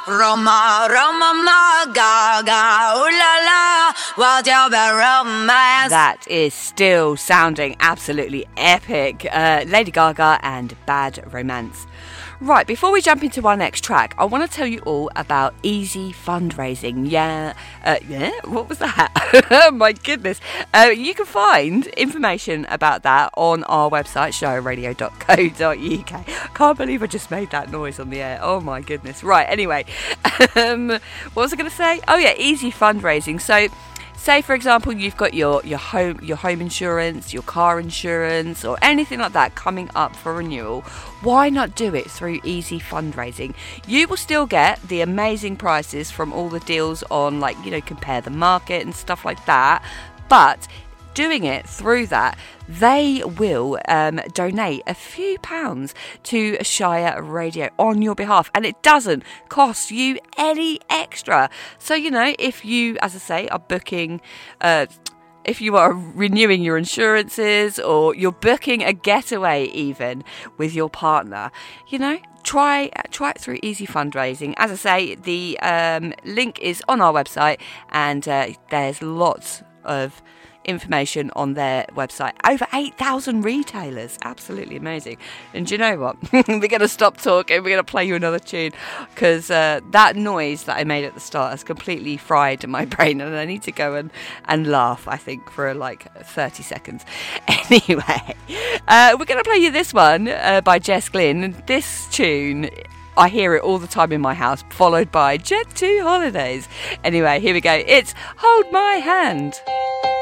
Roma, Roma, ma, Gaga, ooh la la, what's your romance? That is still sounding absolutely epic. Lady Gaga and Bad Romance. Right, before we jump into our next track, I want to tell you all about Easy Fundraising. Yeah, what was that? Oh my goodness. You can find information about that on our website, shireradio.co.uk. Can't believe I just made that noise on the air. Oh my goodness. Right, anyway, what was I going to say? Oh yeah, Easy Fundraising. So, say, for example, you've got your home insurance, your car insurance, or anything like that coming up for renewal. Why not do it through Easy Fundraising? You will still get the amazing prices from all the deals on, like, Compare the Market and stuff like that. But doing it through that, they will donate a few pounds to Shire Radio on your behalf, and it doesn't cost you any extra. So, if you, as I say, are booking, if you are renewing your insurances, or you're booking a getaway even with your partner, try it through Easy Fundraising. As I say, the link is on our website, and there's lots of information on their website. Over 8,000 retailers. Absolutely amazing. And do you know what? We're going to stop talking. We're going to play you another tune, because that noise that I made at the start has completely fried my brain, and I need to go and laugh, I think, for like 30 seconds. Anyway, we're going to play you this one by Jess Glynn. This tune, I hear it all the time in my house, followed by Jet 2 Holidays. Anyway, here we go. It's Hold My Hand.